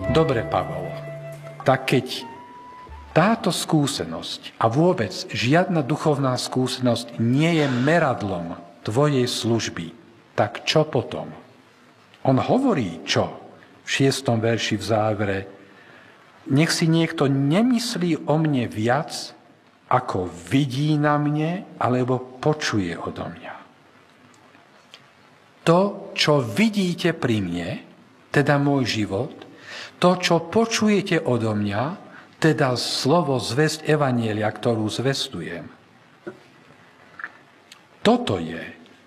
Dobre, Pavol, tak keď táto skúsenosť a vôbec žiadna duchovná skúsenosť nie je meradlom tvojej služby, tak čo potom? On hovorí čo? V 6. verši v závere. Nech si niekto nemyslí o mne viac, ako vidí na mne, alebo počuje odo mňa. To, čo vidíte pri mne, teda môj život, to, čo počujete odo mňa, teda slovo zvesť evanjelia, ktorú zvestujem. Toto je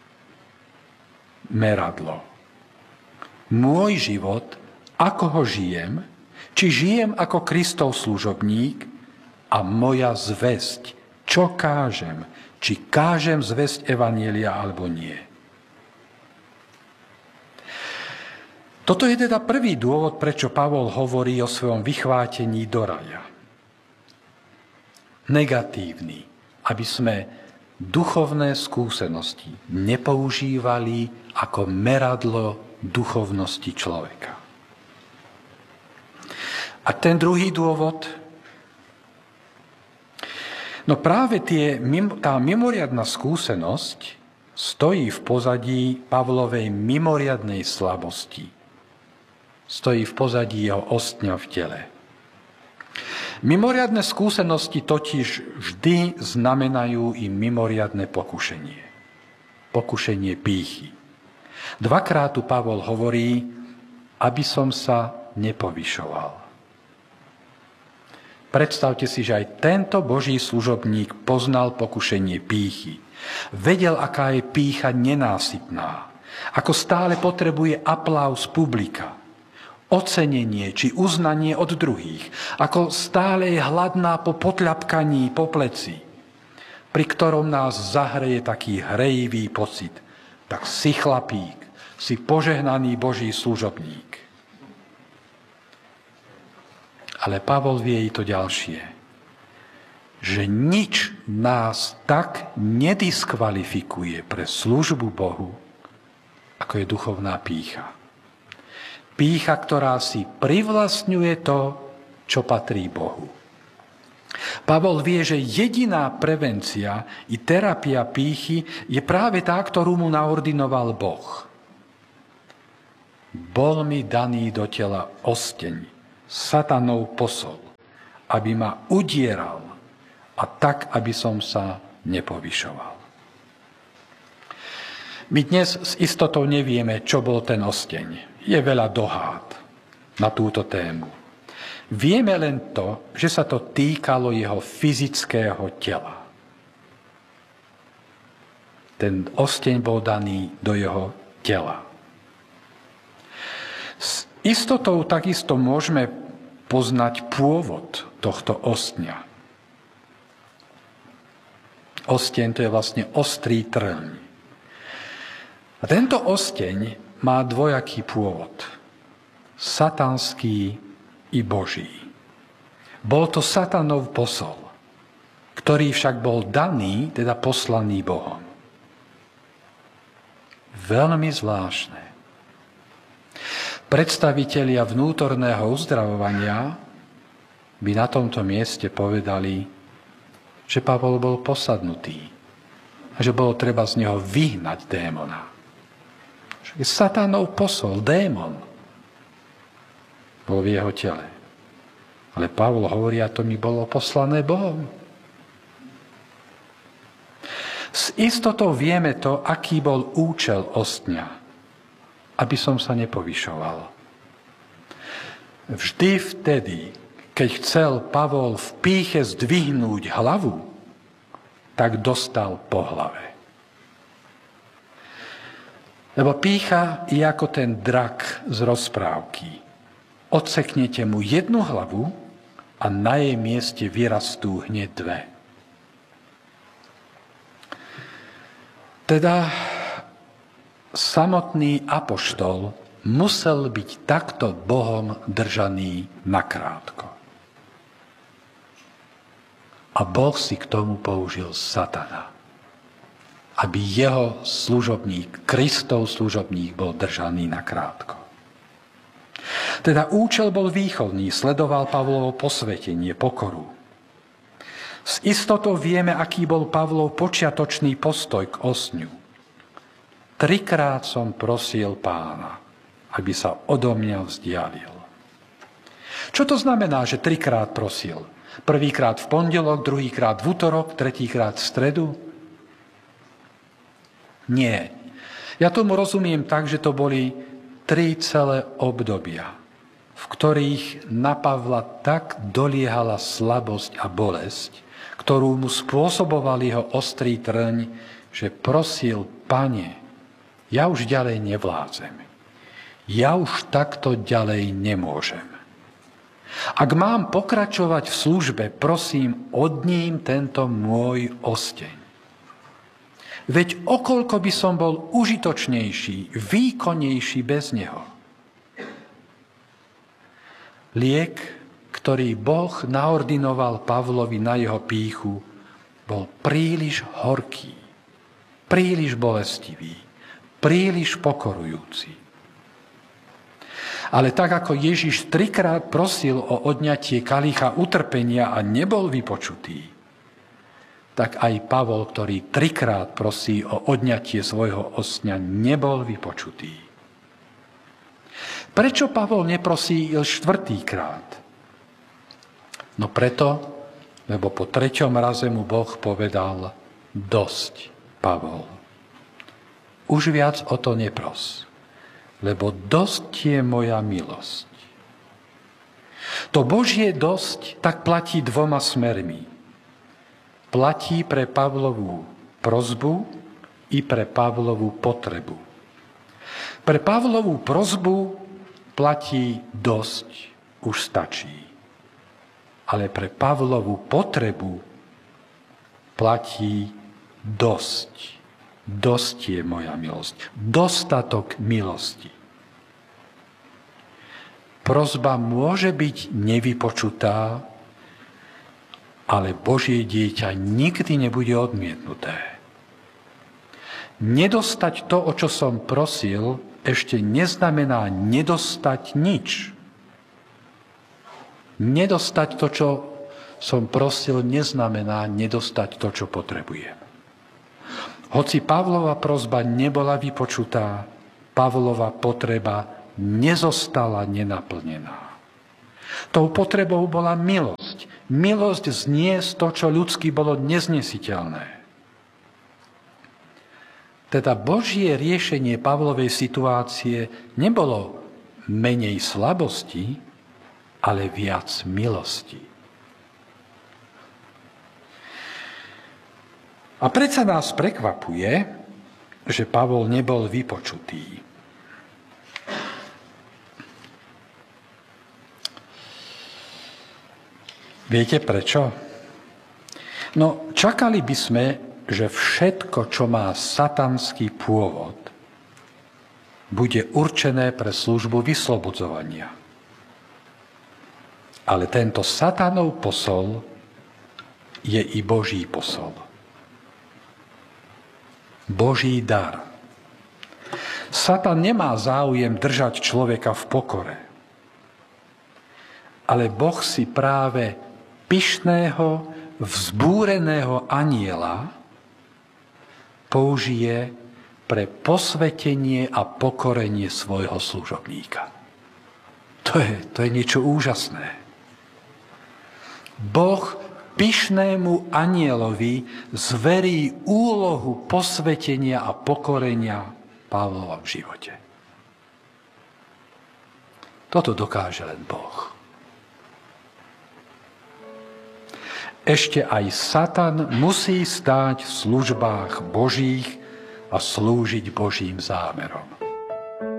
meradlo. Môj život, ako ho žijem, či žijem ako Kristov služobník a moja zvesť, čo kážem, či kážem zvesť evanjelia alebo nie. Toto je teda prvý dôvod, prečo Pavol hovorí o svojom vychvátení do raja. Negatívny, aby sme duchovné skúsenosti nepoužívali ako meradlo duchovnosti človeka. A ten druhý dôvod, no práve tá mimoriadna skúsenosť stojí v pozadí Pavlovej mimoriadnej slabosti. Stojí v pozadí jeho ostňa v tele. Mimoriadne skúsenosti totiž vždy znamenajú i mimoriadne pokušenie. Pokušenie pýchy. Dvakrát tu Pavol hovorí, aby som sa nepovyšoval. Predstavte si, že aj tento Boží služobník poznal pokušenie pýchy. Vedel, aká je pýcha nenásytná. Ako stále potrebuje aplauz publika. Ocenenie či uznanie od druhých, ako stále je hladná po potľapkaní po pleci, pri ktorom nás zahreje taký hrejivý pocit. Tak si chlapík, si požehnaný Boží služobník. Ale Pavol vie i to ďalšie, že nič nás tak nediskvalifikuje pre službu Bohu, ako je duchovná pýcha. Pýcha, ktorá si privlastňuje to, čo patrí Bohu. Pavol vie, že jediná prevencia i terapia pýchy je práve tá, ktorú mu naordinoval Boh. Bol mi daný do tela osteň, satanov posol, aby ma udieral a tak, aby som sa nepovyšoval. My dnes s istotou nevieme, čo bol ten osteň. Je veľa dohád na túto tému. Vieme len to, že sa to týkalo jeho fyzického tela. Ten osteň bol daný do jeho tela. S istotou takisto môžeme poznať pôvod tohto ostňa. Osteň to je vlastne ostrý trň. A tento osteň má dvojaký pôvod. Satanský i Boží. Bol to satanov posol, ktorý však bol daný, teda poslaný Bohom. Veľmi zvláštne. Predstavitelia vnútorného uzdravovania by na tomto mieste povedali, že Pavol bol posadnutý a že bolo treba z neho vyhnať démona. Že satanov posol, démon, bol v jeho tele. Ale Pavol hovorí, a to mi bolo poslané Bohom. S istotou vieme to, aký bol účel ostňa, aby som sa nepovyšoval. Vždy vtedy, keď chcel Pavol v pýche zdvihnúť hlavu, tak dostal po hlave. Lebo pýcha je ako ten drak z rozprávky. Odseknete mu jednu hlavu a na jej mieste vyrastú hneď dve. Teda samotný apoštol musel byť takto Bohom držaný nakrátko. A Boh si k tomu použil satana, aby jeho služobník, Kristov služobník, bol držaný nakrátko. Teda účel bol výchovný, sledoval Pavlovo posvetenie, pokoru. S istotou vieme, aký bol Pavlov počiatočný postoj k osňu. 3-krát som prosil Pána, aby sa odo mňa vzdialil. Čo to znamená, že 3-krát prosil? Prvýkrát v pondelok, druhýkrát v utorok, tretíkrát v stredu? Nie. Ja tomu rozumiem tak, že to boli 3 celé obdobia, v ktorých na Pavla tak doliehala slabosť a bolesť, ktorú mu spôsoboval jeho ostrý trň, že prosil: Pane, ja už ďalej nevládzem. Ja už takto ďalej nemôžem. Ak mám pokračovať v službe, prosím, odním tento môj osteň. Veď okoľko by som bol užitočnejší, výkonnejší bez neho. Liek, ktorý Boh naordinoval Pavlovi na jeho pýchu, bol príliš horký, príliš bolestivý, príliš pokorujúci. Ale tak ako Ježiš 3-krát prosil o odňatie kalícha utrpenia a nebol vypočutý, tak aj Pavol, ktorý 3-krát prosí o odňatie svojho osňa, nebol vypočutý. Prečo Pavol neprosí 4-krát? No preto, lebo po 3. raze mu Boh povedal: dosť, Pavol. Už viac o to nepros, lebo dosť je moja milosť. To Božie dosť tak platí 2 smermi. Platí pre Pavlovú prosbu i pre Pavlovú potrebu. Pre Pavlovú prosbu platí dosť, už stačí. Ale pre Pavlovú potrebu platí dosť. Dosť je moja milosť. Dostatok milosti. Prosba môže byť nevypočutá, ale Božie dieťa nikdy nebude odmietnuté. Nedostať to, o čo som prosil, ešte neznamená nedostať nič. Nedostať to, čo som prosil, neznamená nedostať to, čo potrebujem. Hoci Pavlova prosba nebola vypočutá, Pavlova potreba nezostala nenaplnená. Tou potrebou bola milosť. Milosť zniesť to, čo ľudsky bolo neznesiteľné. Teda Božie riešenie Pavlovej situácie nebolo menej slabosti, ale viac milosti. A predsa nás prekvapuje, že Pavol nebol vypočutý. Viete prečo? No, čakali by sme, že všetko, čo má satanský pôvod, bude určené pre službu vyslobodzovania. Ale tento satanov posol je i Boží posol. Boží dar. Satan nemá záujem držať človeka v pokore. Ale Boh si práve pyšného, vzbúreného anjela použije pre posvetenie a pokorenie svojho služobníka. To je niečo úžasné. Boh pyšnému anjelovi zverí úlohu posvetenia a pokorenia Pavlova v živote. Toto dokáže len Boh. Ešte aj Satan musí stáť v službách Božích a slúžiť Božím zámerom.